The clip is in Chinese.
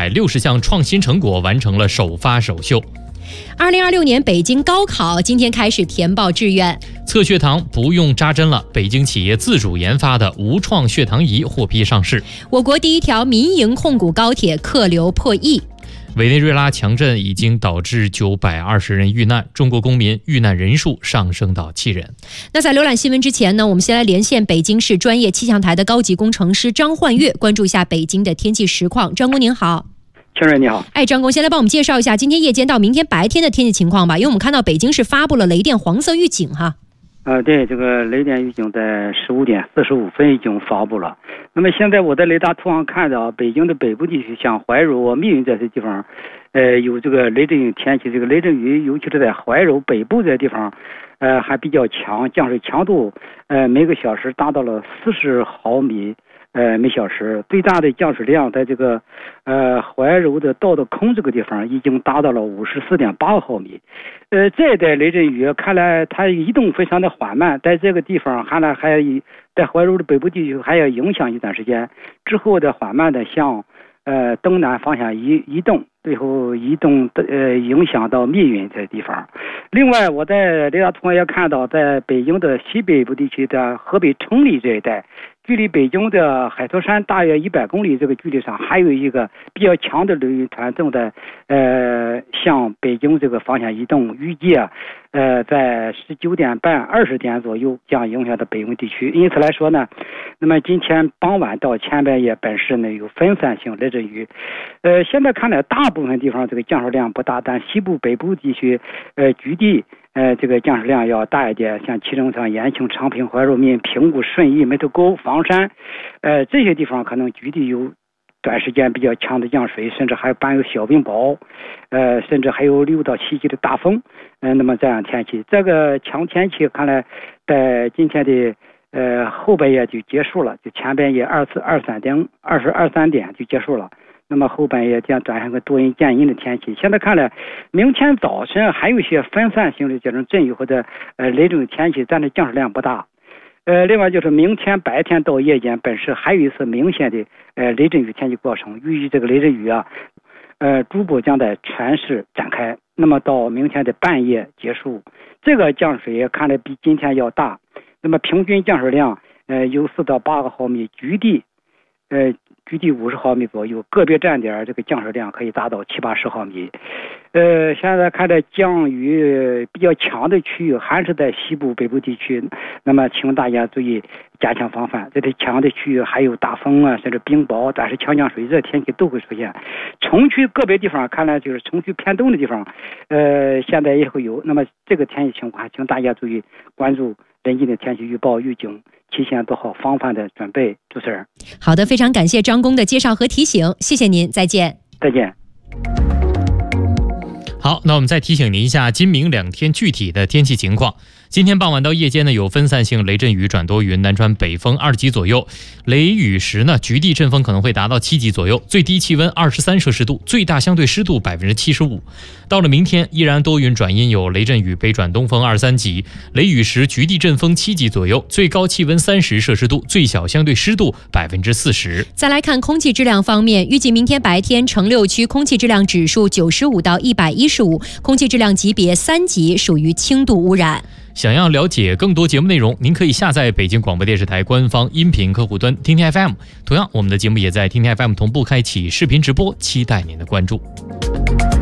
160项创新成果完成了首发首秀。 2026年北京高考今天开始填报志愿， 测血糖不用扎针了，北京企业自主研发的无创血糖仪获批上市。 我国第一条民营控股高铁客流破亿。 委内瑞拉强震已经导致920人遇难，中国公民遇难人数上升到7人。 那在浏览新闻之前呢，我们先来连线北京市专业气象台的高级工程师张焕月，关注一下北京的天气实况。张工您好。 陈瑞你好。 张工，先来帮我们介绍一下今天夜间到明天白天的天气情况吧，因为我们看到北京市发布了雷电黄色预警哈。 对，这个雷电预警在15点45分已经发布了。那么现在我在雷达图上看到，北京的北部地区，像怀柔、密云这些地方，有这个雷阵雨天气。这个雷阵雨，尤其是在怀柔北部这些地方，还比较强，降水强度，每个小时达到了40毫米。每小时最大的降水量在这个怀柔的道德空这个地方已经达到了54.8毫米。这一带雷阵雨看来它移动非常的缓慢，在这个地方看来还在怀柔的北部地区还要影响一段时间，之后的缓慢的向东南方向移动，最后移动影响到密云这地方。另外我在雷达图上也看到，在北京的西北部地区的河北城里这一带，距离北京的海坨山大约100公里这个距离上，还有一个比较强的雷云团正在向北京这个方向移动，预计在19点半20点左右将影响到北京地区。因此来说呢，那么今天傍晚到前半夜本市呢有分散性雷阵雨。现在看来大部分地方这个降水量不大，但西部北部地区局地这个降水量要大一点，像七城仓、延庆、长平、怀柔、密云、平谷、顺义、梅头沟、房山，这些地方可能局地有短时间比较强的降水，甚至还伴有小冰雹，甚至还有6到7级的大风。那么这样天气，这个强天气看来在今天的后半夜就结束了，就前半夜23点就结束了。那么后半夜将转成个多云见阴的天气。现在看来，明天早晨还有一些分散性的这种阵雨或者雷阵雨天气，但是降水量不大。另外就是明天白天到夜间，本市还有一次明显的雷阵雨天气过程，预计这个雷阵雨逐步将在全市展开。那么到明天的半夜结束，这个降水看来比今天要大。那么平均降水量有4到8个毫米，局地50毫米左右，个别站点这个降水量可以达到70-80毫米。现在看来降雨比较强的区域还是在西部北部地区，那么请大家注意加强防范。这些强的区域还有大风甚至冰雹，但是强降水这天气都会出现。城区个别地方看来就是城区偏东的地方，现在也会有。那么这个天气情况，请大家注意关注临近的天气预报预警，提前做好防范的准备。主持人， 好的，非常感谢张工的介绍和提醒，谢谢您，再见。 再见。 好，那我们再提醒您一下今明2天具体的天气情况。今天傍晚到夜间呢，有分散性雷阵雨转多云，南传北风2级左右，雷雨时呢，局地阵风可能会达到7级左右，最低气温23摄氏度，最大相对湿度75%。到了明天依然多云转阴，有雷阵雨，北转东风2-3级，雷雨时局地阵风7级左右，最高气温30摄氏度，最小相对湿度40%。 再来看空气质量方面，预计明天白天城6区空气质量指数95到115，空气质量级别3级，属于轻度污染。 想要了解更多节目内容，您可以下载北京广播电视台官方音频客户端听听 FM。同样，我们的节目也在听听 FM 同步开启视频直播，期待您的关注。